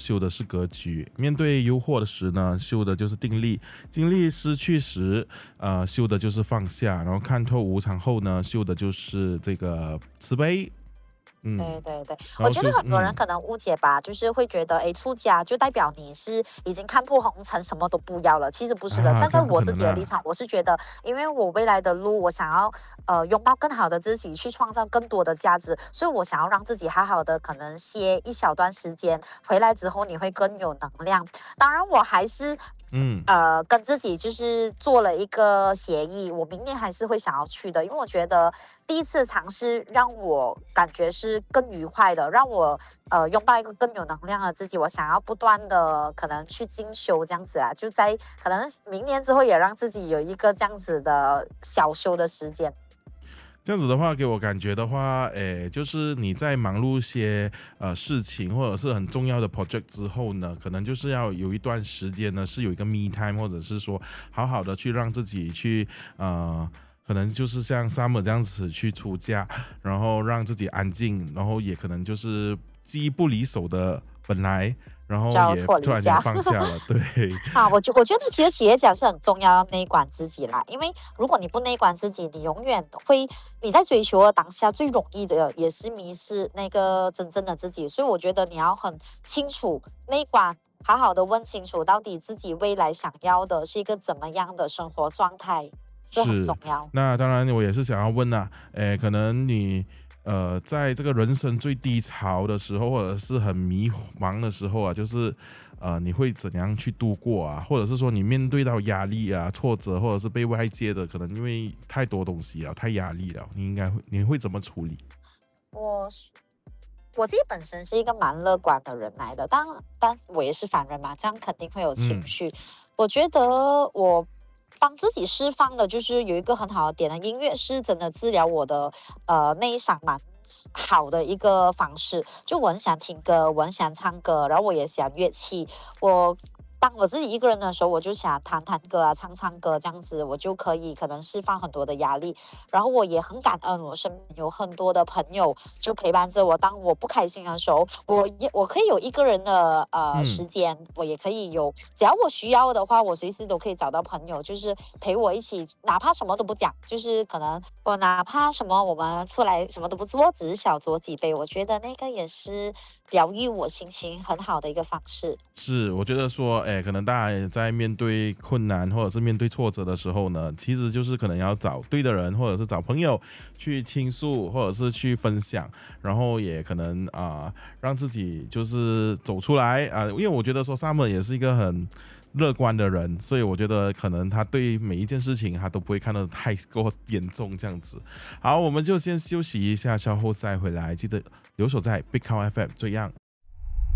修的是格局；面对诱惑的时呢，修的就是定力；精力失去时，修的就是放下；然后看透无常后呢，修的就是这个慈悲。嗯， 对对对，我然后觉得很多人可能误解吧，就是会觉得，哎，出家就代表你是已经看破红尘，什么都不要了。其实不是的，站在这样不我可能啊。 自己的立场，我是觉得，因为我未来的路，我想要拥抱更好的自己，去创造更多的价值，所以我想要让自己好好的，可能歇一小段时间，回来之后你会更有能量。当然，我还是嗯， 跟自己就是做了一个协议，我明年还是会想要去的，因为我觉得第一次尝试让我感觉是更愉快的，让我拥抱一个更有能量的自己。我想要不断的可能去进修这样子啊，就在可能明年之后也让自己有一个这样子的小修的时间。 这样子的话，给我感觉的话，就是你在忙碌一些事情或者是很重要的 project 之后呢，可能就是要有一段时间呢是有一个 me time，或者是说好好的去让自己去可能就是像 Summer 这样子去出家，然后让自己安静，然后也可能就是机不离手的本来，然后叫也突然间脱离一下。 放下了，对。 啊，我觉得其实企业家是很重要，要内观自己啦。因为如果你不内观自己，你永远会你在追求的当下最容易的也是迷失那个真正的自己。所以我觉得你要很清楚内观，好好的问清楚到底自己未来想要的是一个怎么样的生活状态，这很是， 重要。 那当然我也是想要问呐、可能你在这个人生最低潮的时候，或者是很迷茫的时候啊，就是你会怎样去度过啊？或者是说你面对到压力啊、挫折，或者是被外界的可能因为太多东西啊、太压力了，你会怎么处理？ 我是我自己本身是一个蛮乐观的人来的，但我也是凡人嘛，这样肯定会有情嗯， 绪。我觉得我帮自己释放的，就是有一个很好的点的音乐是真的治疗我的内伤蛮好的一个方式。就我很喜欢听歌，我很喜欢唱歌，然后我也喜欢乐器。我当我自己一个人的时候，我就想弹弹歌啊，唱唱歌这样子，我就可以可能释放很多的压力。然后我也很感恩，我身边有很多的朋友就陪伴着我。当我不开心的时候，我可以有一个人的嗯。 时间，我也可以有，只要我需要的话，我随时都可以找到朋友，就是陪我一起，哪怕什么都不讲，就是可能我哪怕什么我们出来什么都不做，只是小酌几杯，我觉得那个也是疗愈我心情很好的一个方式。 是，我觉得说，可能大家在面对困难或者是面对挫折的时候呢，其实就是可能要找对的人，或者是找朋友去倾诉，或者是去分享，然后也可能让自己就是走出来因为我觉得说 Summer 也是一个很乐观的人，所以我觉得可能他对每一件事情他都不会看得太过严重这样子。好，我们就先休息一下，稍后再回来，记得留守在 Big Cow FM 这样。